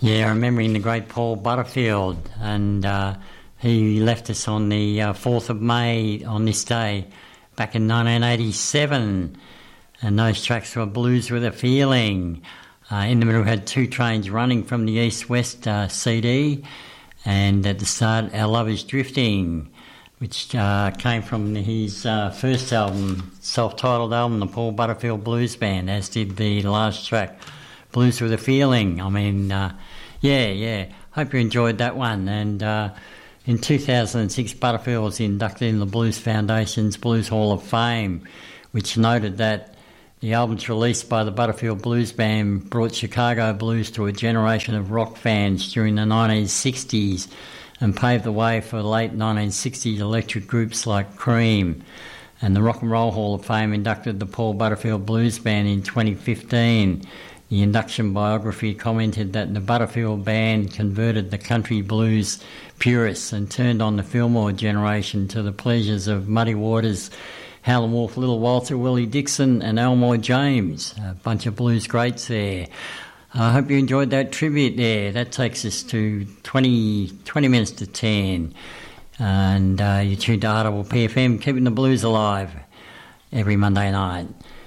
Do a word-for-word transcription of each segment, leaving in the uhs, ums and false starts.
Yeah, remembering the great Paul Butterfield, and uh, he left us on the uh, fourth of May on this day back in nineteen eighty-seven, and those tracks were Blues with a Feeling. Uh, in the middle we had Two Trains Running from the East-West uh, C D, and at the start Our Love Is Drifting, which uh, came from his uh, first album, self-titled album, the Paul Butterfield Blues Band, as did the last track, Blues with a Feeling. I mean, uh, yeah, yeah. Hope you enjoyed that one. And uh, in two thousand six, Butterfield was inducted in the Blues Foundation's Blues Hall of Fame, which noted that the albums released by the Butterfield Blues Band brought Chicago blues to a generation of rock fans during the nineteen sixties and paved the way for late nineteen sixties electric groups like Cream. And the Rock and Roll Hall of Fame inducted the Paul Butterfield Blues Band in twenty fifteen. The induction biography commented that the Butterfield Band converted the country blues purists and turned on the Fillmore generation to the pleasures of Muddy Waters, Howlin' Wolf, Little Walter, Willie Dixon and Elmore James. A bunch of blues greats there. I hope you enjoyed that tribute there. That takes us to twenty, twenty minutes to ten. And uh, you're tuned to Audible P F M, keeping the blues alive every Monday night.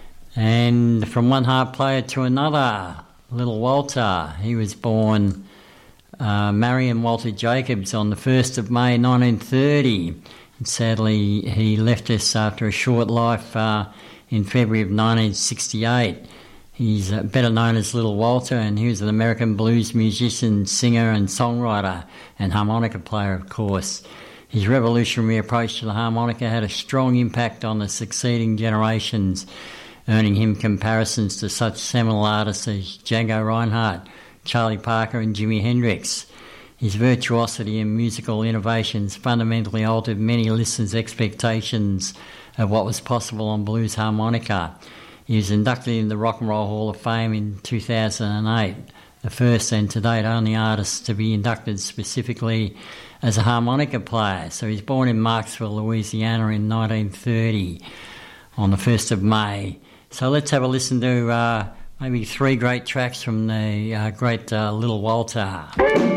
And from one harp player to another, Little Walter. He was born uh, Marion Walter Jacobs on the first of May nineteen thirty. And sadly, he left us after a short life uh, in February of nineteen sixty-eight. He's uh, better known as Little Walter, and he was an American blues musician, singer and songwriter, and harmonica player, of course. His revolutionary approach to the harmonica had a strong impact on the succeeding generations, earning him comparisons to such seminal artists as Django Reinhardt, Charlie Parker and Jimi Hendrix. His virtuosity and musical innovations fundamentally altered many listeners' expectations of what was possible on blues harmonica. He was inducted in the Rock and Roll Hall of Fame in two thousand eight, the first and to date only artist to be inducted specifically as a harmonica player. So he was born in Marksville, Louisiana in nineteen thirty on the first of May. So let's have a listen to uh, maybe three great tracks from the uh, great uh, Little Walter.